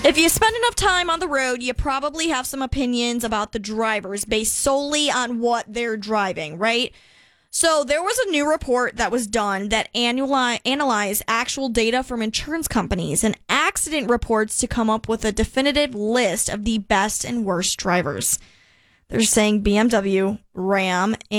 If you spend enough time on the road, you probably have some opinions about the drivers based solely on what they're driving, right? So there was a new report that was done that analyzed actual data from insurance companies and accident reports to come up with a definitive list of the best and worst drivers. They're saying BMW, Ram,